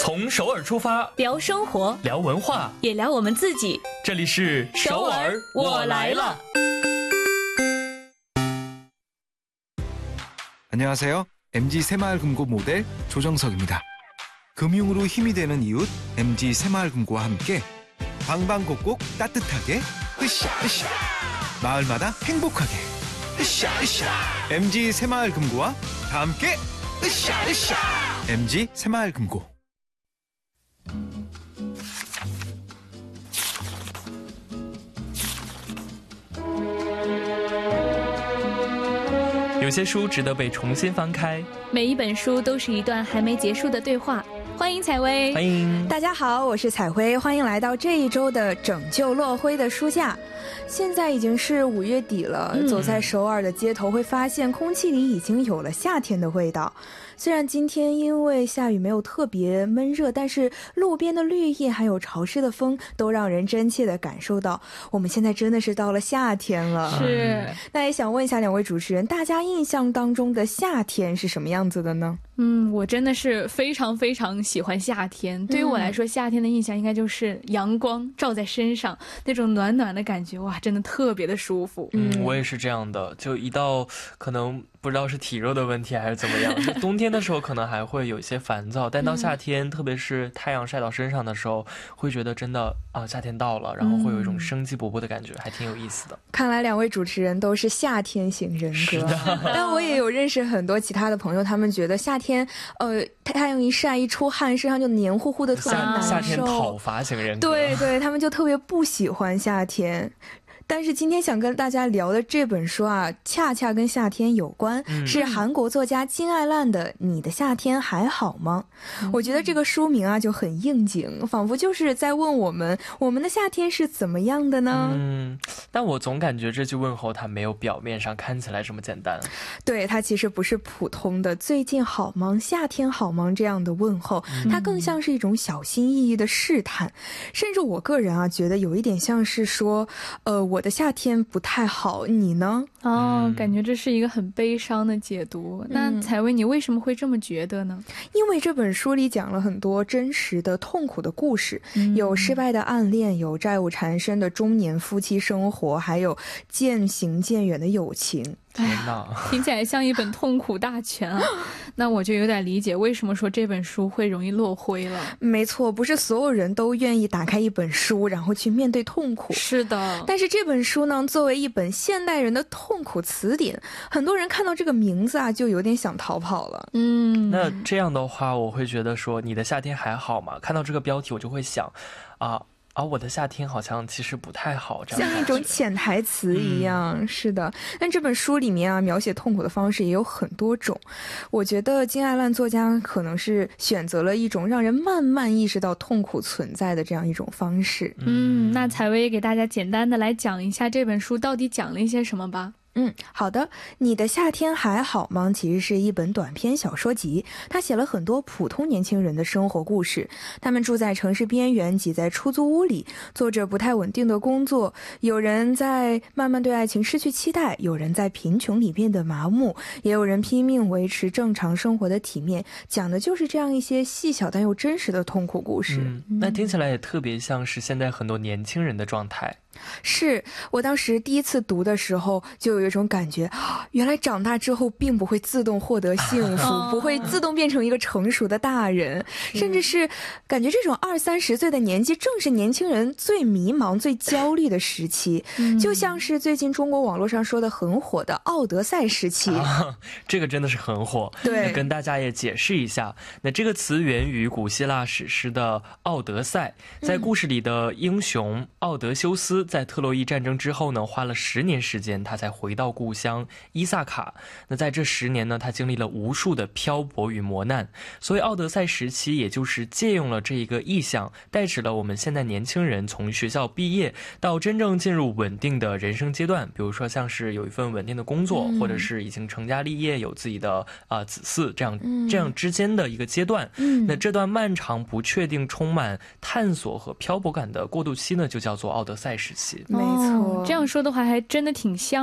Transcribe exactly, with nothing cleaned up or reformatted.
从首尔出发， 聊生活， 聊文化， 也聊我们自己。 这里是首尔我来了。 안녕하세요. 엠지 새마을금고 모델 조정석입니다. 금융으로 힘이 되는 이웃 엠지 새마을금고와 함께 방방곡곡 따뜻하게 으쌰 으쌰 마을마다 행복하게 으쌰 으쌰 엠지 새마을금고와 다 함께 으쌰 으쌰 엠지 새마을금고. 《有些书值得被重新翻开， 每一本书都是一段还没结束的对话。欢迎采薇， 欢迎大家好，我是采薇，欢迎来到这一周的拯救落灰的书架。现在已经是五月底了，嗯、走在首尔的街头会发现空气里已经有了夏天的味道。虽然今天因为下雨没有特别闷热，但是路边的绿叶还有潮湿的风都让人真切地感受到我们现在真的是到了夏天了。 是， 那也想问一下两位主持人，大家印象当中的夏天是什么样子的呢？ 嗯，我真的是非常非常喜欢夏天。对于我来说，夏天的印象应该就是阳光照在身上，那种暖暖的感觉，哇，真的特别的舒服。 嗯，我也是这样的，就一到可能不知道是体热的问题还是怎么样，就冬天的时候可能还会有一些烦躁，但到夏天、嗯、特别是太阳晒到身上的时候，会觉得真的啊，夏天到了，然后会有一种生机勃勃的感觉、嗯、还挺有意思的。 看来两位主持人都是夏天型人格，但我也有认识很多其他的朋友，他们觉得夏天呃太阳一晒一出汗，身上就黏糊糊的，特别难受。 夏天讨伐型人格， 对对，他们就特别不喜欢夏天。但是今天想跟大家聊的这本书啊，恰恰跟夏天有关、嗯、是韩国作家金爱烂的《你的夏天还好吗》、嗯、我觉得这个书名啊就很应景，仿佛就是在问我们，我们的夏天是怎么样的呢？ 嗯，但我总感觉这句问候它没有表面上看起来这么简单。 对，它其实不是普通的最近好吗，夏天好吗这样的问候，它更像是一种小心翼翼的试探、嗯、甚至我个人啊觉得有一点像是说呃我的夏天不太好，你呢？ 哦、嗯，感觉这是一个很悲伤的解读、嗯、那采薇你为什么会这么觉得呢？ 因为这本书里讲了很多真实的痛苦的故事、嗯、有失败的暗恋，有债务缠身的中年夫妻生活，还有渐行渐远的友情。 天哪， 听起来像一本痛苦大全啊！那我就有点理解为什么说这本书会容易落灰了。 没错，不是所有人都愿意打开一本书然后去面对痛苦。 是的， 但是这本书呢，作为一本现代人的痛苦词典，很多人看到这个名字啊，就有点想逃跑了。 嗯， 那这样的话，我会觉得说，你的夏天还好吗？看到这个标题，我就会想，啊。而、啊、我的夏天好像其实不太好，这样像一种潜台词一样、嗯、是的。但这本书里面啊，描写痛苦的方式也有很多种。我觉得金爱烂作家可能是选择了一种让人慢慢意识到痛苦存在的这样一种方式。 嗯，那采薇给大家简单的来讲一下这本书到底讲了一些什么吧。 嗯，好的。你的夏天还好吗？其实是一本短篇小说集，他写了很多普通年轻人的生活故事。他们住在城市边缘，挤在出租屋里，做着不太稳定的工作。有人在慢慢对爱情失去期待，有人在贫穷里变得麻木，也有人拼命维持正常生活的体面。讲的就是这样一些细小但又真实的痛苦故事。 嗯，那听起来也特别像是现在很多年轻人的状态。 是，我当时第一次读的时候就有一种感觉，原来长大之后并不会自动获得幸福、哦、不会自动变成一个成熟的大人，甚至是感觉这种二三十岁的年纪正是年轻人最迷茫最焦虑的时期、嗯、就像是最近中国网络上说的很火的奥德赛时期、 啊、这个真的是很火。 对， 跟大家也解释一下，那这个词源于古希腊史诗的奥德赛，在故事里的英雄奥德修斯在特洛伊战争之后呢，花了十年时间他才回到故乡伊萨卡。那在这十年呢，他经历了无数的漂泊与磨难，所以奥德赛时期也就是借用了这一个意象，代指了我们现在年轻人从学校毕业到真正进入稳定的人生阶段，比如说像是有一份稳定的工作、嗯、或者是已经成家立业有自己的、呃、子嗣，这样、嗯、这样之间的一个阶段、嗯、那这段漫长不确定充满探索和漂泊感的过渡期呢，就叫做奥德赛时期。 没错、 哦、这样说的话还真的挺像